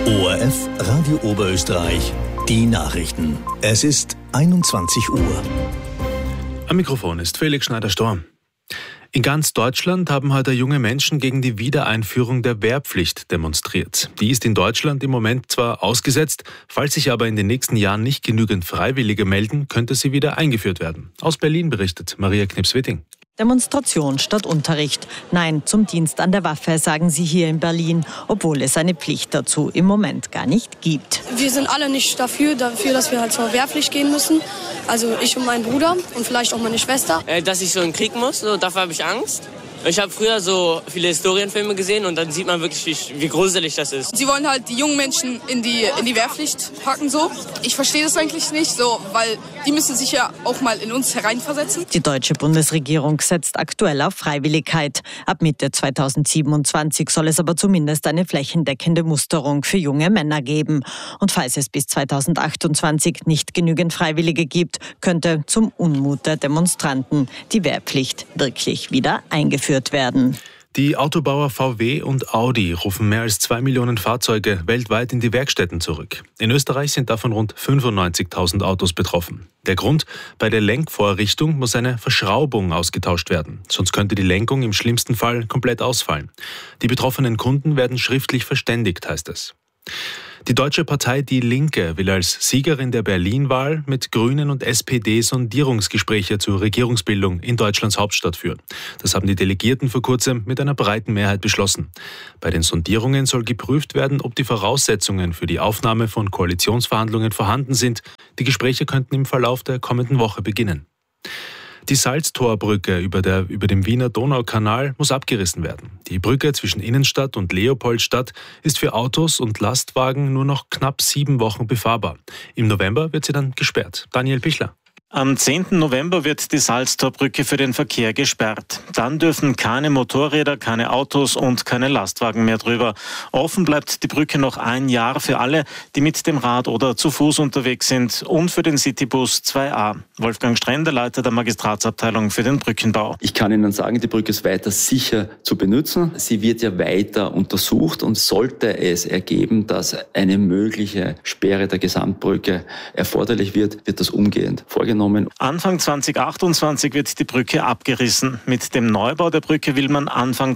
ORF Radio Oberösterreich, die Nachrichten. Es ist 21 Uhr. Am Mikrofon ist Felix Schneider-Storm. In ganz Deutschland haben heute junge Menschen gegen die Wiedereinführung der Wehrpflicht demonstriert. Die ist in Deutschland im Moment zwar ausgesetzt, falls sich aber in den nächsten Jahren nicht genügend Freiwillige melden, könnte sie wieder eingeführt werden. Aus Berlin berichtet Maria Knips-Witting. Demonstration statt Unterricht. Nein zum Dienst an der Waffe, sagen sie hier in Berlin, obwohl es eine Pflicht dazu im Moment gar nicht gibt. Wir sind alle nicht dafür, dass wir halt zur Wehrpflicht gehen müssen. Also ich und mein Bruder und vielleicht auch meine Schwester. Dass ich so in den Krieg muss, dafür habe ich Angst. Ich habe früher so viele Historienfilme gesehen und dann sieht man wirklich, wie gruselig das ist. Sie wollen halt die jungen Menschen in die Wehrpflicht packen so. Ich verstehe das eigentlich nicht so, weil die müssen sich ja auch mal in uns hereinversetzen. Die deutsche Bundesregierung setzt aktuell auf Freiwilligkeit. Ab Mitte 2027 soll es aber zumindest eine flächendeckende Musterung für junge Männer geben. Und falls es bis 2028 nicht genügend Freiwillige gibt, könnte zum Unmut der Demonstranten die Wehrpflicht wirklich wieder eingeführt werden. Die Autobauer VW und Audi rufen mehr als 2 Millionen Fahrzeuge weltweit in die Werkstätten zurück. In Österreich sind davon rund 95.000 Autos betroffen. Der Grund: bei der Lenkvorrichtung muss eine Verschraubung ausgetauscht werden. Sonst könnte die Lenkung im schlimmsten Fall komplett ausfallen. Die betroffenen Kunden werden schriftlich verständigt, heißt es. Die deutsche Partei Die Linke will als Siegerin der Berlin-Wahl mit Grünen und SPD Sondierungsgespräche zur Regierungsbildung in Deutschlands Hauptstadt führen. Das haben die Delegierten vor kurzem mit einer breiten Mehrheit beschlossen. Bei den Sondierungen soll geprüft werden, ob die Voraussetzungen für die Aufnahme von Koalitionsverhandlungen vorhanden sind. Die Gespräche könnten im Verlauf der kommenden Woche beginnen. Die Salztorbrücke über dem Wiener Donaukanal muss abgerissen werden. Die Brücke zwischen Innenstadt und Leopoldstadt ist für Autos und Lastwagen nur noch knapp 7 Wochen befahrbar. Im November wird sie dann gesperrt. Daniel Pichler. Am 10. November wird die Salztorbrücke für den Verkehr gesperrt. Dann dürfen keine Motorräder, keine Autos und keine Lastwagen mehr drüber. Offen bleibt die Brücke noch 1 Jahr für alle, die mit dem Rad oder zu Fuß unterwegs sind, und für den Citybus 2a. Wolfgang Strender, Leiter der Magistratsabteilung für den Brückenbau. Ich kann Ihnen sagen, die Brücke ist weiter sicher zu benutzen. Sie wird ja weiter untersucht, und sollte es ergeben, dass eine mögliche Sperre der Gesamtbrücke erforderlich wird, wird das umgehend vorgenommen. Anfang 2028 wird die Brücke abgerissen. Mit dem Neubau der Brücke will man Anfang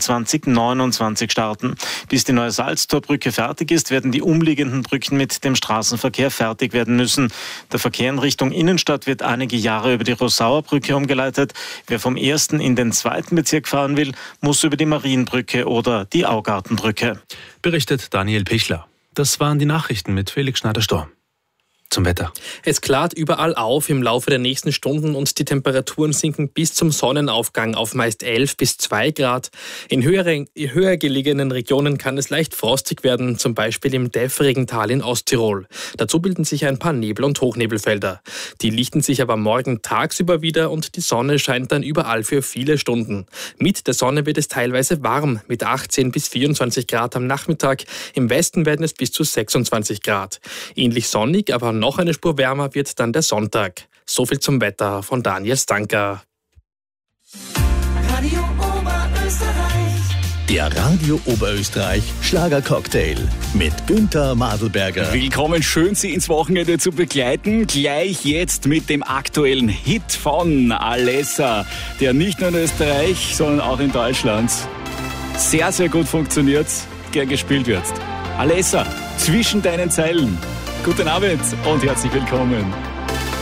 2029 starten. Bis die neue Salztorbrücke fertig ist, werden die umliegenden Brücken mit dem Straßenverkehr fertig werden müssen. Der Verkehr in Richtung Innenstadt wird einige Jahre über die Rossauer Brücke umgeleitet. Wer vom 1. in den 2. Bezirk fahren will, muss über die Marienbrücke oder die Augartenbrücke. Berichtet Daniel Pichler. Das waren die Nachrichten mit Felix Schneider-Storm. Zum Wetter. Es klart überall auf im Laufe der nächsten Stunden und die Temperaturen sinken bis zum Sonnenaufgang auf meist 11 bis 2 Grad. In höher gelegenen Regionen kann es leicht frostig werden, zum Beispiel im däfferigen Tal in Osttirol. Dazu bilden sich ein paar Nebel- und Hochnebelfelder. Die lichten sich aber morgen tagsüber wieder und die Sonne scheint dann überall für viele Stunden. Mit der Sonne wird es teilweise warm, mit 18 bis 24 Grad am Nachmittag. Im Westen werden es bis zu 26 Grad. Ähnlich sonnig, aber noch eine Spur wärmer wird dann der Sonntag. So viel zum Wetter von Daniel Stanker. Radio Oberösterreich. Der Radio Oberösterreich Schlagercocktail mit Günther Madelberger. Willkommen, schön Sie ins Wochenende zu begleiten. Gleich jetzt mit dem aktuellen Hit von Alessa, der nicht nur in Österreich, sondern auch in Deutschland sehr, sehr gut funktioniert, gern gespielt wird. Alessa, zwischen deinen Zeilen. Guten Abend und herzlich willkommen.